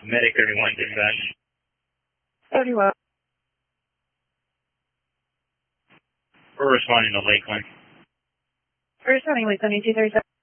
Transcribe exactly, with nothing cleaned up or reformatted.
Medic thirty-one, dispatch. thirty-one. We're responding to Lakeland. We're responding to Lakeland, two thirty-seven.